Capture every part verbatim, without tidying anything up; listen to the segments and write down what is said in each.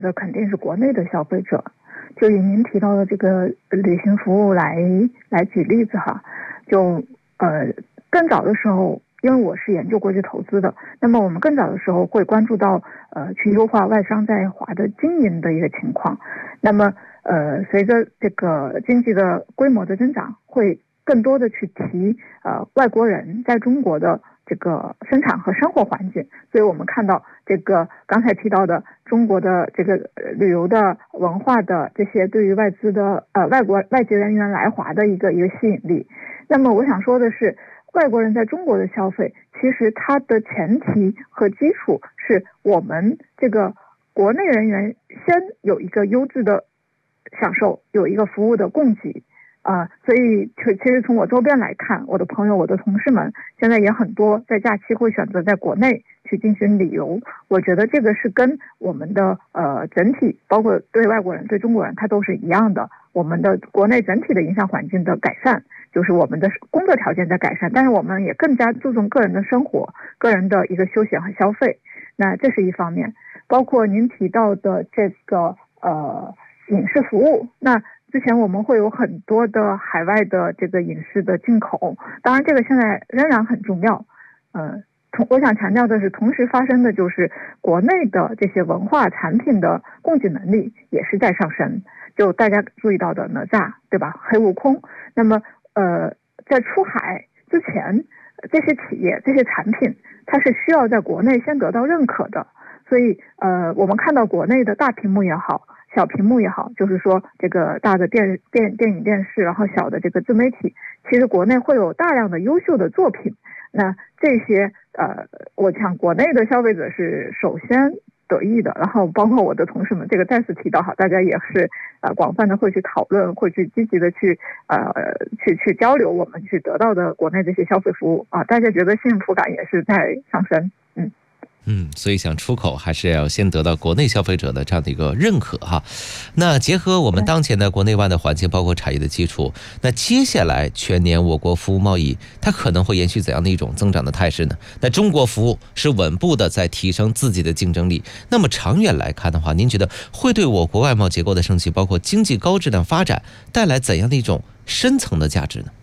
的肯定是国内的消费者。就以您提到的这个旅行服务来来举例子哈，就呃更早的时候，因为我是研究国际投资的，那么我们更早的时候会关注到呃去优化外商在华的经营的一个情况。那么呃随着这个经济的规模的增长，会更多的去提呃外国人在中国的这个生产和生活环境，所以我们看到这个刚才提到的中国的这个旅游的文化的这些对于外资的呃外国外籍人员来华的一个一个吸引力。那么我想说的是，外国人在中国的消费，其实它的前提和基础是我们这个国内人员先有一个优质的享受，有一个服务的供给。啊、呃，所以其实从我周边来看，我的朋友、我的同事们现在也很多在假期会选择在国内去进行旅游。我觉得这个是跟我们的呃整体，包括对外国人、对中国人，它都是一样的。我们的国内整体的营商环境的改善，就是我们的工作条件在改善，但是我们也更加注重个人的生活、个人的一个休闲和消费。那这是一方面，包括您提到的这个呃影视服务，那。之前我们会有很多的海外的这个影视的进口，当然这个现在仍然很重要。呃，同我想强调的是，同时发生的就是国内的这些文化产品的供给能力也是在上升。就大家注意到的哪吒，对吧？黑悟空。那么，呃，在出海之前，这些企业、这些产品，它是需要在国内先得到认可的。所以，呃，我们看到国内的大屏幕也好。小屏幕也好，就是说这个大的电电电影电视，然后小的这个自媒体，其实国内会有大量的优秀的作品。那这些呃，我想国内的消费者是首先得益的，然后包括我的同事们，这个再次提到哈，大家也是呃广泛的会去讨论，会去积极的去呃去去交流我们去得到的国内这些消费服务啊，大家觉得幸福感也是在上升，嗯。 嗯，所以想出口还是要先得到国内消费者的这样的一个认可哈。那结合我们当前的国内外的环境，包括产业的基础，那接下来全年我国服务贸易它可能会延续怎样的一种增长的态势呢？那中国服务是稳步的在提升自己的竞争力，那么长远来看的话，您觉得会对我国外贸结构的升级，包括经济高质量发展带来怎样的一种深层的价值呢？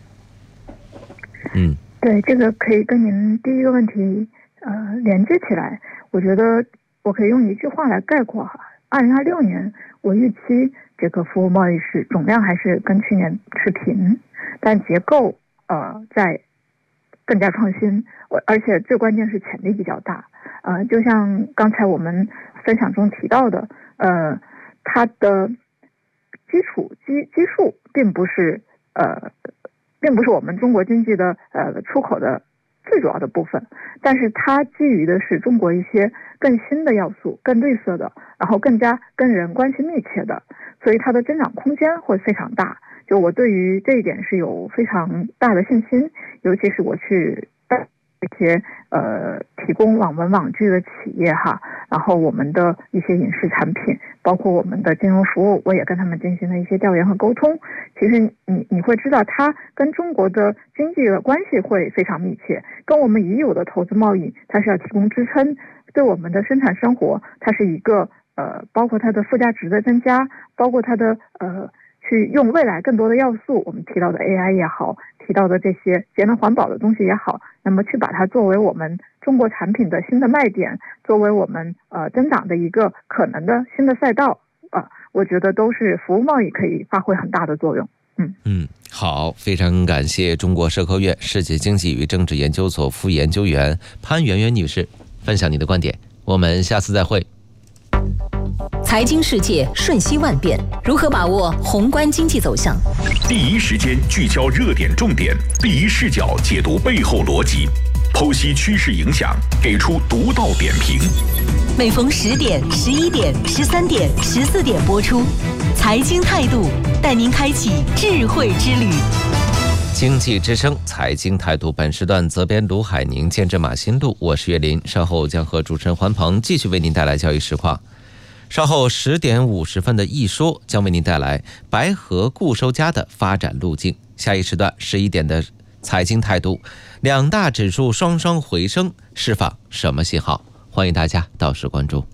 嗯， 对，这个可以跟您第一个问题呃，连接起来。我觉得我可以用一句话来概括哈。二零二六年，我预期这个服务贸易是总量还是跟去年持平，但结构呃在更加创新，我而且最关键是潜力比较大。呃，就像刚才我们分享中提到的，呃，它的基础基基数并不是呃，并不是我们中国经济的呃出口的最主要的部分，但是它基于的是中国一些更新的要素，更绿色的，然后更加跟人关系密切的，所以它的增长空间会非常大。就我对于这一点是有非常大的信心，尤其是我去一些呃提供网文网剧的企业哈，然后我们的一些影视产品，包括我们的金融服务，我也跟他们进行了一些调研和沟通。其实你你会知道，它跟中国的经济的关系会非常密切，跟我们已有的投资贸易，它是要提供支撑，对我们的生产生活，它是一个呃，包括它的附加值的增加，包括它的呃。去用未来更多的要素，我们提到的 A I 也好，提到的这些节能环保的东西也好，那么去把它作为我们中国产品的新的卖点，作为我们呃增长的一个可能的新的赛道啊、呃，我觉得都是服务贸易可以发挥很大的作用。嗯嗯，好，非常感谢中国社科院世界经济与政治研究所副研究员潘媛媛女士分享你的观点，我们下次再会。 财经世界瞬息万变，如何把握宏观经济走向？ 第一时间聚焦热点重点，第一视角解读背后逻辑，剖析趋势影响，给出独到点评。 每逢十点、十一点、十三点、十四点播出，财经态度带您开启智慧之旅。 经济之声财经态度，本时段责编卢海宁，监制马新路，我是岳林，稍后将和主持人环鹏继续为您带来交易实况。稍后十点五十分的一说将为您带来白河固收加的发展路径。下一时段十一点的财经态度，两大指数双双回升，释放什么信号？欢迎大家到时关注。